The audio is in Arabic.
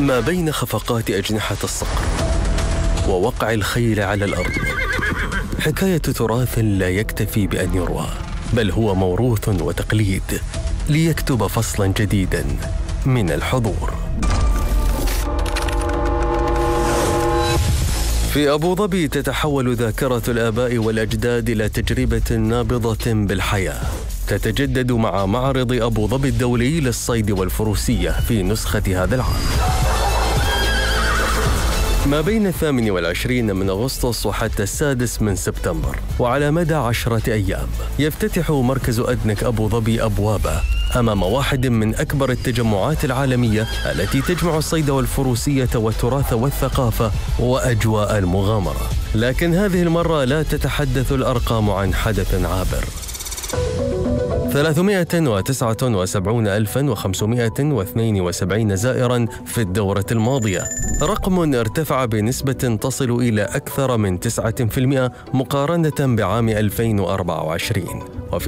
ما بين خفقات أجنحة الصقر ووقع الخيل على الأرض حكاية تراث لا يكتفي بأن يروى، بل هو موروث وتقليد ليكتب فصلاً جديداً من الحضور. في أبو ظبي تتحول ذاكرة الآباء والأجداد إلى تجربة نابضة بالحياة، تتجدد مع معرض أبو ظبي الدولي للصيد والفروسية في نسخة هذا العام. ما بين 28 من أغسطس وحتى 6 من سبتمبر، وعلى مدى 10 أيام يفتتح مركز أدنك أبو ظبي أبوابه أمام واحد من أكبر التجمعات العالمية التي تجمع الصيد والفروسية والتراث والثقافة وأجواء المغامرة. لكن هذه المرة لا تتحدث الأرقام عن حدث عابر. 379,572 زائراً في الدورة الماضية، رقم ارتفع بنسبة تصل إلى أكثر من 9% مقارنة بعام 2024.